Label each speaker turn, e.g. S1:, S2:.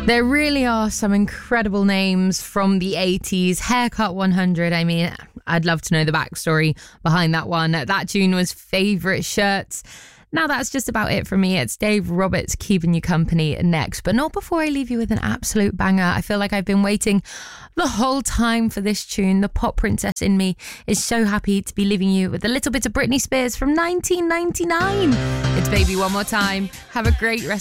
S1: There really are some incredible names from the 80s. Haircut 100, I mean, I'd love to know the backstory behind that one. That tune was Favourite Shirts. Now that's just about it from me. It's Dave Roberts keeping you company next, but not before I leave you with an absolute banger. I feel like I've been waiting the whole time for this tune. The pop princess in me is so happy to be leaving you with a little bit of Britney Spears from 1999. It's Baby One More Time. Have a great rest